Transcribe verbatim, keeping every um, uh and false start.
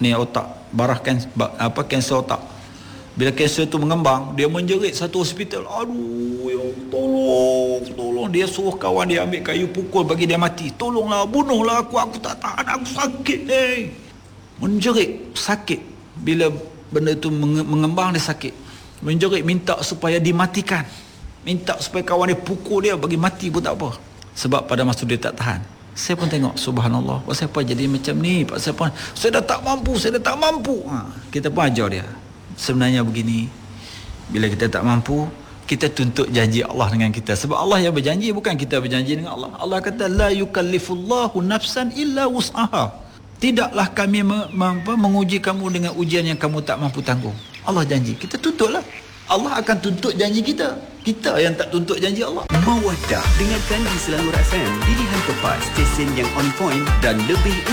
ni otak, barah kan, apa kanser otak. Bila kanser tu mengembang, dia menjerit satu hospital. Aduh, ya tolong, tolong. Dia suruh kawan dia ambil kayu pukul bagi dia mati. Tolonglah, bunuhlah aku, aku tak tahan, aku sakit. Hey. Menjerit, sakit. Bila benda tu mengembang, dia sakit. Menjerit, minta supaya dimatikan. Minta supaya kawan dia pukul dia bagi mati pun tak apa. Sebab pada masa dia tak tahan. Saya pun tengok, subhanallah, pasal apa jadi macam ni? Pasal apa? Saya dah tak mampu, saya dah tak mampu. Ha, kita pun ajar dia. Sebenarnya begini, bila kita tak mampu, kita tuntut janji Allah dengan kita. Sebab Allah yang berjanji, bukan kita berjanji dengan Allah. Allah kata, la yukallifullahu nafsan illa wus'aha. Tidaklah kami me- me- menguji kamu dengan ujian yang kamu tak mampu tanggung. Allah janji, kita tuntutlah. Allah akan tuntut janji kita. Kita yang tak tuntut janji Allah. Mawaddah, dengarkan di Selangor F M. Pilihan tepat, stesen yang on point dan lebih